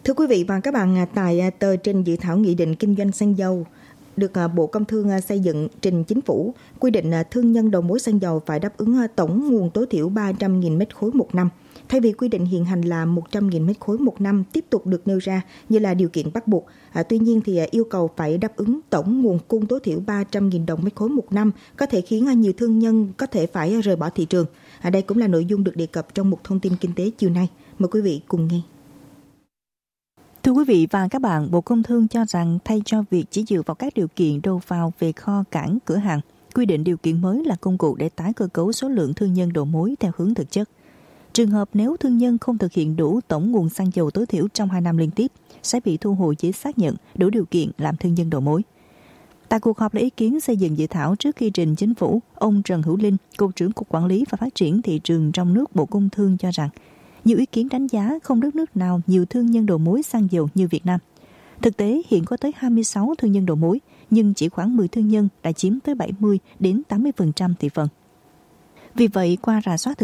Thưa quý vị và các bạn, tại tờ trình dự thảo nghị định kinh doanh xăng dầu được Bộ Công Thương xây dựng trình Chính phủ, quy định thương nhân đầu mối xăng dầu phải đáp ứng tổng nguồn tối thiểu 300.000 mét khối một năm. Thay vì quy định hiện hành là 100.000 mét khối một năm tiếp tục được nêu ra như là điều kiện bắt buộc. Tuy nhiên thì yêu cầu phải đáp ứng tổng nguồn cung tối thiểu 300.000 đồng mét khối một năm có thể khiến nhiều thương nhân có thể phải rời bỏ thị trường. Đây cũng là nội dung được đề cập trong một thông tin kinh tế chiều nay. Mời quý vị cùng nghe. Thưa quý vị và các bạn, Bộ Công Thương cho rằng thay cho việc chỉ dựa vào các điều kiện đầu vào về kho cảng cửa hàng, quy định điều kiện mới là công cụ để tái cơ cấu số lượng thương nhân đầu mối theo hướng thực chất. Trường hợp nếu thương nhân không thực hiện đủ tổng nguồn xăng dầu tối thiểu trong 2 năm liên tiếp, sẽ bị thu hồi giấy xác nhận đủ điều kiện làm thương nhân đầu mối. Tại cuộc họp lấy ý kiến xây dựng dự thảo trước khi trình Chính phủ, ông Trần Hữu Linh, Cục trưởng Cục Quản lý và Phát triển Thị trường trong nước Bộ Công Thương cho rằng, nhiều ý kiến đánh giá không đất nước nào nhiều thương nhân đầu mối xăng dầu như Việt Nam. Thực tế hiện có tới 26 thương nhân đầu mối, nhưng chỉ khoảng 10 thương nhân đã chiếm tới 70 đến 80% thị phần. Vì vậy, qua rà soát